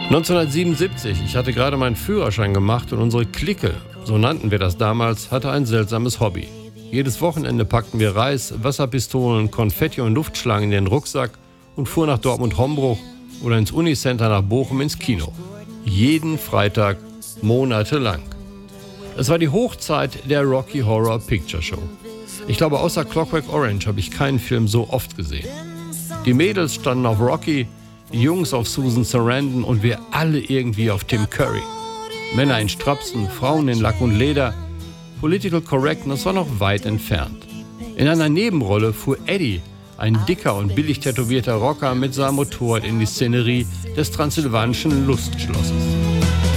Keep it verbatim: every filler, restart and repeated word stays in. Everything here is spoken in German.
neunzehnhundertsiebenundsiebzig, ich hatte gerade meinen Führerschein gemacht und unsere Clique, so nannten wir das damals, hatte ein seltsames Hobby. Jedes Wochenende packten wir Reis, Wasserpistolen, Konfetti und Luftschlangen in den Rucksack und fuhren nach Dortmund-Hombruch oder ins Unicenter nach Bochum ins Kino. Jeden Freitag, monatelang. Es war die Hochzeit der Rocky Horror Picture Show. Ich glaube, außer Clockwork Orange habe ich keinen Film so oft gesehen. Die Mädels standen auf Rocky, die Jungs auf Susan Sarandon und wir alle irgendwie auf Tim Curry. Männer in Strapsen, Frauen in Lack und Leder. Political Correctness war noch weit entfernt. In einer Nebenrolle fuhr Eddie, ein dicker und billig tätowierter Rocker, mit seinem Motorrad in die Szenerie des transsilvanischen Lustschlosses.